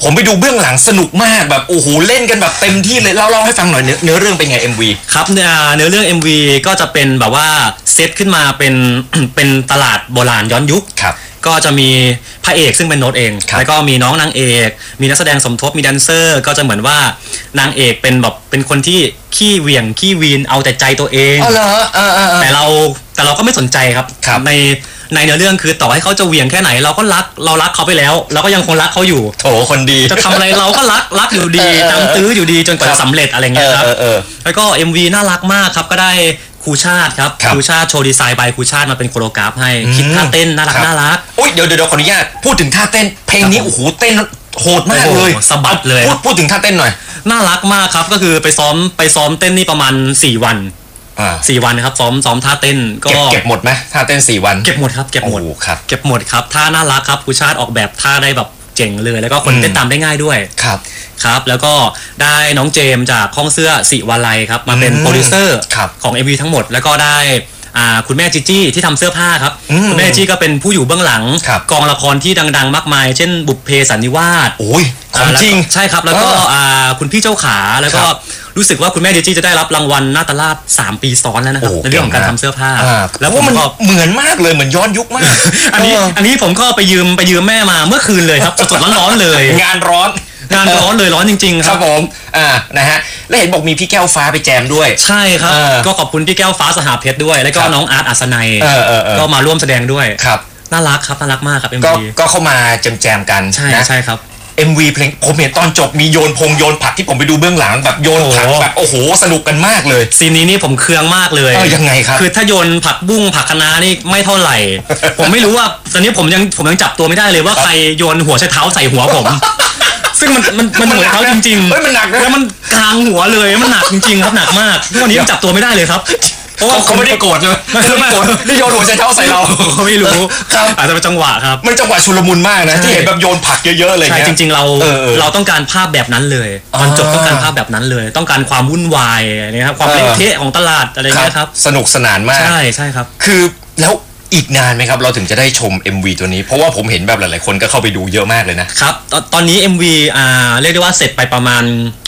ผมไปดูเบื้องหลังสนุกมากแบบโอ้โหเล่นกันแบบเต็มที่เลยเล่าให้ฟังหน่อยเนื้อเรื่องเป็นไง MV ครับเนื้อเรื่อง MV ก็จะเป็นแบบว่าเซตขึ้นมาเป็น เป็นตลาดโบราณย้อนยุคครับก็จะมีพระเอกซึ่งเป็นโน้ตเองแล้วก็มีน้องนางเอกมีนักแสดงสมทบมีแดนเซอร์ก็จะเหมือนว่านางเอกเป็นแบบเป็นคนที่ขี้เหวี่ยงขี้วีนเอาแต่ใจตัวเองอ๋อเหรอแต่เราก็ไม่สนใจครับในเนื้อเรื่องคือต่อให้เขาจะเหวี่ยงแค่ไหนเรารักเขาไปแล้วเราก็ยังคงรักเขาอยู่โถคนดีจะทำอะไรเราก็รักอยู่ดีตามตื้ออยู่ดีจนกว่าจะสำเร็จอะไรเงี้ยครับแล้วก็ MV น่ารักมากครับก็ได้ครูชาติครับครูชาติโชว์ดีไซน์บายครูชาติมาเป็นโคโรกราฟให้คิดท่าเต้นน่ารักอุ้ยเดี๋ยวขออนุญาตพูดถึงท่าเต้นเพลงนี้โอ้โหเต้นโหดมากเลยสะบัดเลยพูดถึงท่าเต้นหน่อยน่ารักมากครับก็คือไปซ้อมเต้นนี่ประมาณ4 วัน4 วันครับซ้อมท่าเต้นก็เก็บหมดไหมท่าเต้น4 วันเก็บหมดครับเก็บหมดครับท่าน่ารักครับครูชาติออกแบบท่าได้แบบเจ๋งเลยแล้วก็คนเต้นตามได้ง่ายด้วยครับแล้วก็ได้น้องเจมจากห้องเสื้อศิวาลัยครับมาเป็นโปรดิวเซอร์ของ MV ทั้งหมดแล้วก็ได้คุณแม่จีจี้ที่ทำเสื้อผ้าครับคุณแม่จีจี้ก็เป็นผู้อยู่เบื้องหลังกองละครที่ดังๆมากมายเช่นบุพเพสันนิวาสโอ้ยของจริงใช่ครับแล้วก็คุณพี่เจ้าขาแล้วก็รู้สึกว่าคุณแม่จีจี้จะได้รับรางวัลนาตราช3 ปีซ้อนแล้วนะครับในเรื่องของการทำเสื้อผ้าแล้วมันเหมือนมากเลยเหมือนย้อนยุคมากอันนี้ผมก็ไปยืมแม่มาเมื่อคืนเลยครับสดๆร้อนๆเลยงานร้อนเลยร้อนจริงๆครับผมนะฮะแล้วเห็นบอกมีพี่แก้วฟ้าไปแจมด้วยใช่ครับก็ขอบคุณพี่แก้วฟ้าสหเพชรด้วยแล้วก็น้องอาร์ตอัศนัยก็มาร่วมแสดงด้วยครับน่ารักครับน่ารักมากครับ MV ก็เข้ามาแจมกันใช่ครับ MV เพลงผมเห็นตอนจบมีโยนผักที่ผมไปดูเบื้องหลังแบบโยนผักแบบโอ้โหสนุกกันมากเลยซีนนี้นี่ผมเคืองมากเลยยังไงครับคือถ้าโยนผักบุ้งผักคะน้านี่ไม่เท่าไหร่ ผมไม่รู้ว่าตอนนี้ผมยังจับตัวไม่ได้เลยว่าใครโยนหัวใช้เท้าใส่หัวผมซึ่งมันเหมือนเท้าจริงๆมันหนักนะแล้วมันกลางหัวเลยมันหนักจริงๆครับหนักมากทุกวันนี้ยังจับตัวไม่ได้เลยครับเพราะว่าเขาไม่ได้โกรธใช่ไหมไม่โกรธนี่โยนหัวใช้เท้าใส่เราเขาไม่รู้อาจจะเป็นจังหวะครับมันจังหวะชุลมุนมากนะที่เห็นแบบโยนผักเยอะๆเลยใช่จริงๆเราต้องการภาพแบบนั้นเลยตอนจบต้องการภาพแบบนั้นเลยต้องการความวุ่นวายนะครับความเละเทะของตลาดอะไรเงี้ยครับสนุกสนานมากใช่ครับคือแล้วอีกนานไหมครับเราถึงจะได้ชม MV ตัวนี้เพราะว่าผมเห็นแบบหลายๆคนก็เข้าไปดูเยอะมากเลยนะครับตอนนี้ MV เรียกได้ว่าเสร็จไปประมาณ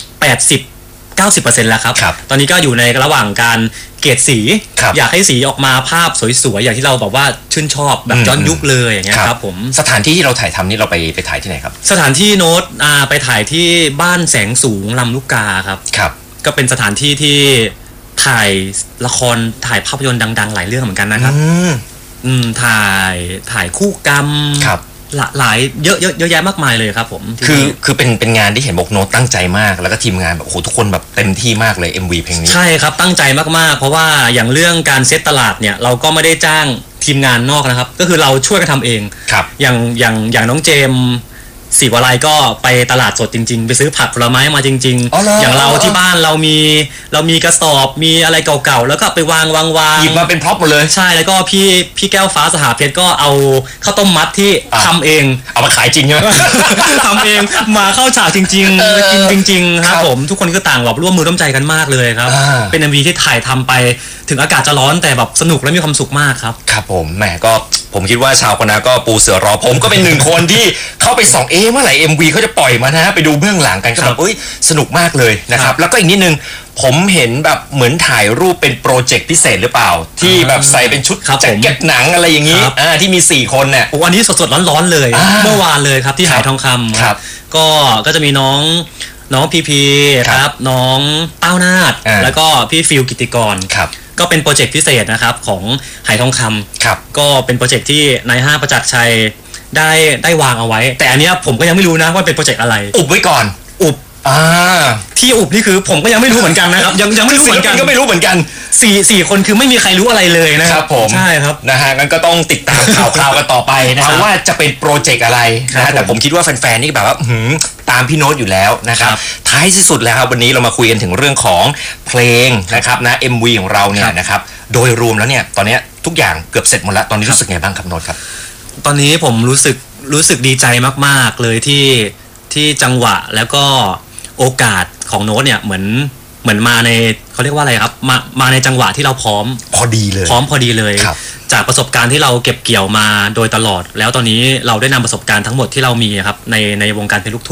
80-90% แล้วครับตอนนี้ก็อยู่ในระหว่างการเกรดสีอยากให้สีออกมาภาพสวยๆอย่างที่เราแบบว่าชื่นชอบแบบย้อนยุคเลยอย่างเงี้ยครับผมสถานที่ที่เราถ่ายทำนี่เราไปถ่ายที่ไหนครับสถานที่โน้ตไปถ่ายที่บ้านแสงสูงลำลูกกาครับก็เป็นสถานที่ที่ถ่ายละครถ่ายภาพยนตร์ดังๆหลายเรื่องเหมือนกันนะครับถ่ายคู่กรรมหลายเยอะแยะมากมายเลยครับผมคือเป็นงานที่เห็นบอกโน้ตตั้งใจมากแล้วก็ทีมงานแบบโอ้โหทุกคนแบบเต็มที่มากเลย MV เพลงนี้ใช่ครับตั้งใจมากๆเพราะว่าอย่างเรื่องการเซตตลาดเนี่ยเราก็ไม่ได้จ้างทีมงานนอกนะครับก็คือเราช่วยกันทำเองอย่างน้องเจมศิวาลัยก็ไปตลาดสดจริงๆไปซื้อผักผลไม้มาจริงๆอย่างเราที่บ้านเรามีกระสอบมีอะไรเก่าๆแล้วก็ไปวางหยิบมาเป็นพร็อพหมดเลยใช่แล้วก็พี่แก้วฟ้าสหเพชรก็เอาข้าวต้มมัดที่ทำเองเอามาขายจริงใช่ไหมทำเองมาเข้าฉากจริงๆกินจริงๆครับผมทุกคนก็ต่างแบบร่วมมือร่วมใจกันมากเลยครับเป็น MV ที่ถ่ายทำไปถึงอากาศจะร้อนแต่แบบสนุกและมีความสุขมากครับครับผมแหมก็ผมคิดว่าชาวคณะก็ปูเสือรอผมก็เป็นหนึ่งคนที่เข้าไปส่องเมื่อไหร่ MV เขาจะปล่อยมานะไปดูเบื้องหลังกันครับสนุกมากเลยนะครับแล้วก็อีกนิดนึงผมเห็นแบบเหมือนถ่ายรูปเป็นโปรเจกต์พิเศษหรือเปล่าที่แบบใส่เป็นชุดแจ็คเก็ตหนังอะไรอย่างนี้ที่มี4 คนเนี่ยวันนี้สดๆร้อนๆเลยเมื่อวานเลยครับที่หายทองคำครับก็จะมีน้องพีครับน้องเต้านาฏแล้วก็พี่ฟิลกิติกรครับก็เป็นโปรเจกต์พิเศษนะครับของหายทองคำก็เป็นโปรเจกต์ที่นายห้างประจักษ์ชัยได้วางเอาไว้แต่อันนี้ผมก็ยังไม่รู้นะว่าเป็นโปรเจกต์อะไรอุบไว้ก่อนอุบที่อุบนี่คือผมก็ยังไม่รู้เหมือนกันนะครับยังไม่รู้เหมือนกันก็ไม่รู้เหมือนกัน 4 คนคือไม่มีใครรู้อะไรเลยนะครับผมใช่ครับนะฮะงั้นก็ต้องติดตามข่าวกันต่อไปนะครับว่าจะเป็นโปรเจกต์อะไรนะแต่ผมคิดว่าแฟนๆนี่แบบว่าตามพี่โน้ตอยู่แล้วนะครับท้ายที่สุดแล้วครับวันนี้เรามาคุยกันถึงเรื่องของเพลงนะครับนะ MV ของเราเนี่ยนะครับโดยรวมแล้วเนี่ยตอนนี้ทุกอย่างเกือบเสร็จหมดแล้วตอนนี้รู้สึกไงบ้างครับโน้ตครับตอนนี้ผมรู้สึกดีใจมากๆเลยที่จังหวะแล้วก็โอกาสของโน้ตเนี่ยเหมือนมาในเขาเรียกว่าอะไรครับมาในจังหวะที่เราพร้อมพอดีเลยจากประสบการณ์ที่เราเก็บเกี่ยวมาโดยตลอดแล้วตอนนี้เราได้นำประสบการณ์ทั้งหมดที่เรามีครับในวงการเพลงลูกทุ่ง